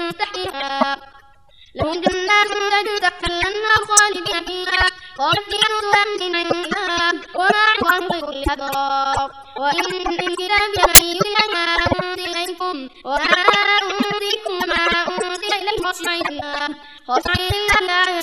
تحتها لهم جنات تجري تحت الأنهار خالدين فيها خالدين نزلا من عند وما عند غير الأبرار وإن الكتاب لمن يريد ما أنزل إليكم وما أنزلكم وما أنزل إليهم خاشعين لله